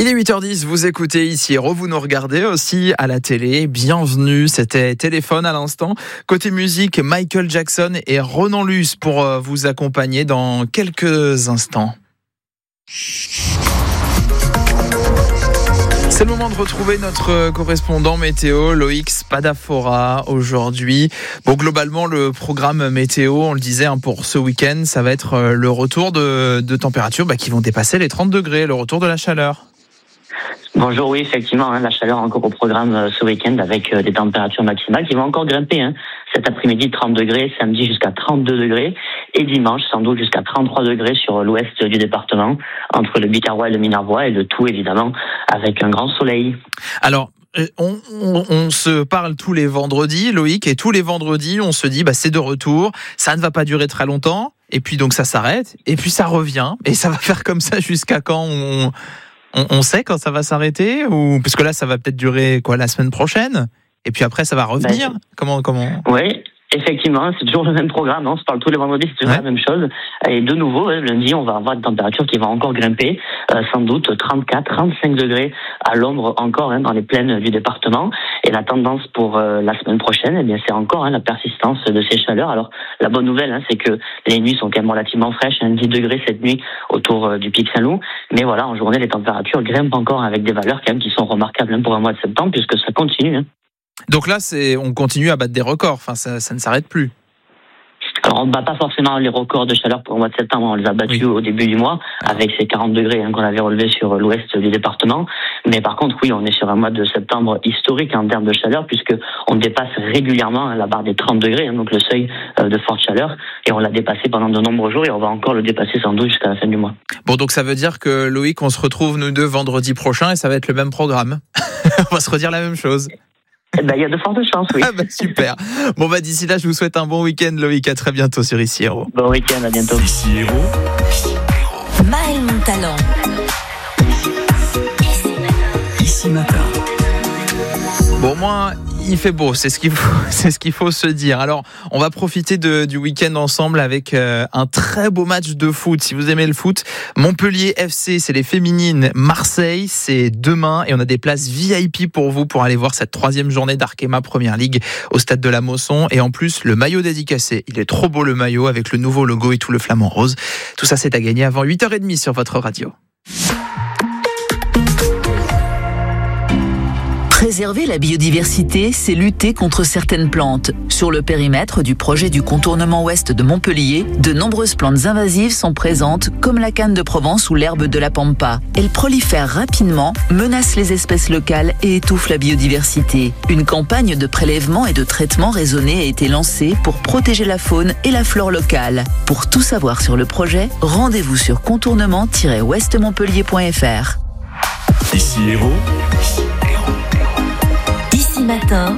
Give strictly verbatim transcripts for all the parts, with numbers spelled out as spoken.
Il est huit heures dix, vous écoutez Ici Héros, vous nous regardez aussi à la télé. Bienvenue, c'était Téléphone à l'instant. Côté musique, Michael Jackson et Ronan Luce pour vous accompagner dans quelques instants. C'est le moment de retrouver notre correspondant météo, Loïc Spadafora, aujourd'hui. Bon, globalement, le programme météo, on le disait, hein, pour ce week-end, ça va être le retour de, de températures bah, qui vont dépasser les trente degrés, le retour de la chaleur. Bonjour, oui, effectivement, hein, la chaleur encore au programme euh, ce week-end avec euh, des températures maximales qui vont encore grimper. Hein. Cet après-midi, trente degrés, samedi jusqu'à trente-deux degrés et dimanche, sans doute jusqu'à trente-trois degrés sur l'ouest du département, entre le Biterrois et le Minervois, et le tout, évidemment, avec un grand soleil. Alors, On, on, on se parle tous les vendredis, Loïc, et tous les vendredis, on se dit, bah, c'est de retour, ça ne va pas durer très longtemps, et puis donc ça s'arrête, et puis ça revient, et ça va faire comme ça jusqu'à quand on, on, on sait quand ça va s'arrêter, ou parce que là, ça va peut-être durer quoi la semaine prochaine, et puis après, ça va revenir. Ben, comment, comment Oui. Effectivement, c'est toujours le même programme, on se parle tous les vendredis, c'est toujours ouais. la même chose. Et de nouveau, lundi, on va avoir des températures qui vont encore grimper, euh, sans doute trente-quatre, trente-cinq degrés à l'ombre encore hein, dans les plaines du département. Et la tendance pour euh, la semaine prochaine, eh bien, c'est encore hein, la persistance de ces chaleurs. Alors, la bonne nouvelle, hein, c'est que les nuits sont quand même relativement fraîches, hein, dix degrés cette nuit autour euh, du Pic Saint-Loup. Mais voilà, en journée, les températures grimpent encore avec des valeurs quand même qui sont remarquables hein, pour un mois de septembre, puisque ça continue. Hein. Donc là, c'est, on continue à battre des records. Enfin, ça, ça ne s'arrête plus. Alors, on ne bat pas forcément les records de chaleur pour le mois de septembre. On les a battus oui. au début du mois, avec ces quarante degrés hein, qu'on avait relevés sur l'ouest du département. Mais par contre, oui, on est sur un mois de septembre historique en termes de chaleur, puisqu'on dépasse régulièrement hein, la barre des trente degrés, hein, donc le seuil euh, de forte chaleur. Et on l'a dépassé pendant de nombreux jours, et on va encore le dépasser sans doute jusqu'à la fin du mois. Bon, donc ça veut dire que, Loïc, on se retrouve nous deux vendredi prochain, et ça va être le même programme. On va se redire la même chose. Eh ben, il y a de fortes chances, oui. Ah ben, super. Bon, bah, d'ici là, je vous souhaite un bon week-end, Loïc. À très bientôt sur Ici Héros. Bon week-end, à bientôt. Ici Héros. Maël Montalon. Ici Matin. Bon, moi, il fait beau, c'est ce qu'il faut, c'est ce qu'il faut se dire. Alors, on va profiter de, du week-end ensemble avec euh, un très beau match de foot. Si vous aimez le foot, Montpellier F C, c'est les féminines. Marseille, c'est demain. Et on a des places V I P pour vous pour aller voir cette troisième journée d'Arkema Première Ligue au stade de la Mosson. Et en plus, le maillot dédicacé. Il est trop beau, le maillot, avec le nouveau logo et tout le flamant rose. Tout ça, c'est à gagner avant huit heures trente sur votre radio. Préserver la biodiversité, c'est lutter contre certaines plantes. Sur le périmètre du projet du contournement ouest de Montpellier, de nombreuses plantes invasives sont présentes, comme la canne de Provence ou l'herbe de la pampa. Elles prolifèrent rapidement, menacent les espèces locales et étouffent la biodiversité. Une campagne de prélèvement et de traitement raisonné a été lancée pour protéger la faune et la flore locale. Pour tout savoir sur le projet, rendez-vous sur contournement tiret ouest montpellier point f r. Ici Héros. Matin.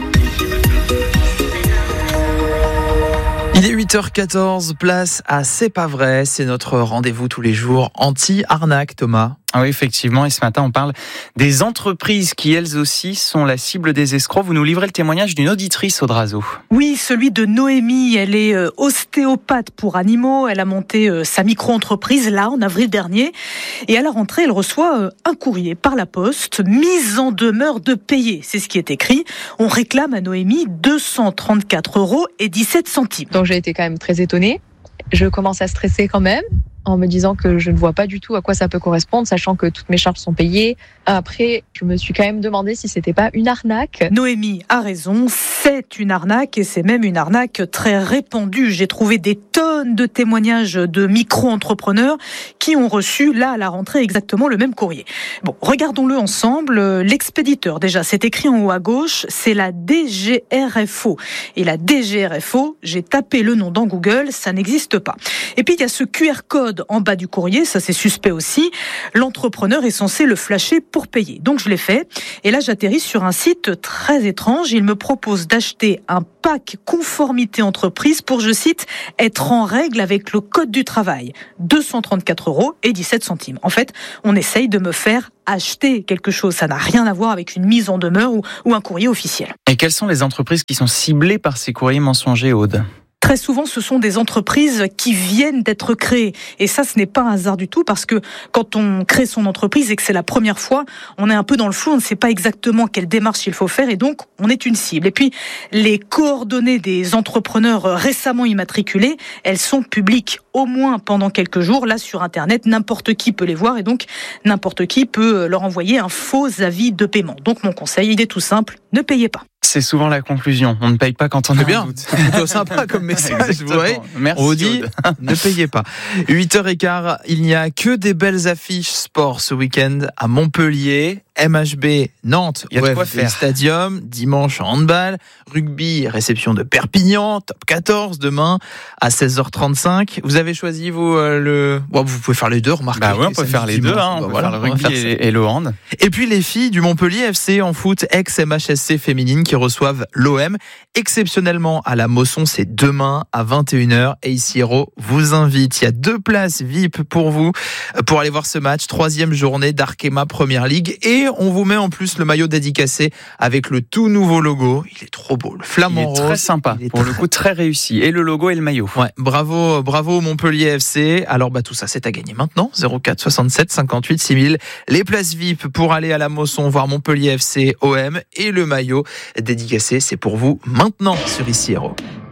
Il est huit heures quatorze, place à C'est pas vrai, c'est notre rendez-vous tous les jours anti-arnaque, Thomas. Ah oui, effectivement, et ce matin, on parle des entreprises qui, elles aussi, sont la cible des escrocs. Vous nous livrez le témoignage d'une auditrice, Audrazo. Oui, celui de Noémie. Elle est euh, ostéopathe pour animaux. Elle a monté euh, sa micro-entreprise, là, en avril dernier. Et à la rentrée, elle reçoit euh, un courrier par la poste, mise en demeure de payer. C'est ce qui est écrit. On réclame à Noémie deux cent trente-quatre euros et dix-sept centimes. Donc j'ai été quand même très étonnée. Je commence à stresser quand même, en me disant que je ne vois pas du tout à quoi ça peut correspondre, sachant que toutes mes charges sont payées. Après, je me suis quand même demandé si c'était pas une arnaque. Noémie a raison, c'est une arnaque et c'est même une arnaque très répandue. J'ai trouvé des tonnes de témoignages de micro-entrepreneurs qui ont reçu, là, à la rentrée, exactement le même courrier. Bon, regardons-le ensemble. L'expéditeur, déjà, c'est écrit en haut à gauche, c'est la D G R F O. Et la D G R F O, j'ai tapé le nom dans Google, ça n'existe pas. Et puis, il y a ce Q R code en bas du courrier, ça c'est suspect aussi. L'entrepreneur est censé le flasher pour payer. Donc je l'ai fait. Et là j'atterris sur un site très étrange. Il me propose d'acheter un pack conformité entreprise pour, je cite, être en règle avec le code du travail. deux cent trente-quatre euros et dix-sept centimes. En fait, on essaye de me faire acheter quelque chose. Ça n'a rien à voir avec une mise en demeure ou, ou un courrier officiel. Et quelles sont les entreprises qui sont ciblées par ces courriers mensongers, Aude ? Très souvent, ce sont des entreprises qui viennent d'être créées. Et ça, ce n'est pas un hasard du tout, parce que quand on crée son entreprise et que c'est la première fois, on est un peu dans le flou, on ne sait pas exactement quelle démarche il faut faire, et donc on est une cible. Et puis, les coordonnées des entrepreneurs récemment immatriculés, elles sont publiques au moins pendant quelques jours. Là, sur Internet, n'importe qui peut les voir, et donc n'importe qui peut leur envoyer un faux avis de paiement. Donc mon conseil, il est tout simple, ne payez pas. C'est souvent la conclusion. On ne paye pas quand on C'est a bien. un doute. C'est plutôt sympa comme message. Vous voyez, Merci. on vous dit, ne payez pas. huit heures quinze, il n'y a que des belles affiches sport ce week-end à Montpellier. M H B Nantes, il y a de quoi O F faire. Stadium, dimanche en handball, rugby, réception de Perpignan, top quatorze demain à seize heures trente-cinq. Vous avez choisi vous euh, le bon, vous pouvez faire les deux, remarquez. Bah oui, on peut faire les deux, hein, on bah peut voilà, faire le on va rugby faire et, et le hand. Et puis les filles du Montpellier F C en foot, ex-M H S C féminine, qui reçoivent l'O M exceptionnellement à la Mosson, c'est demain à vingt et une heures, et ici Hérault vous invite. Il y a deux places V I P pour vous pour aller voir ce match, troisième journée d'Arkema Première Ligue, et on vous met en plus le maillot dédicacé avec le tout nouveau logo. Il est trop beau, le flamant il est rose. Très sympa, pour très... le coup très réussi, et le logo et le maillot. Ouais, bravo, bravo Montpellier F C. Alors bah tout ça c'est à gagner maintenant. zéro quatre soixante-sept cinquante-huit six mille. Les places V I P pour aller à la Mosson voir Montpellier F C O M, et le maillot dédicacé c'est pour vous maintenant sur Ici Hérault.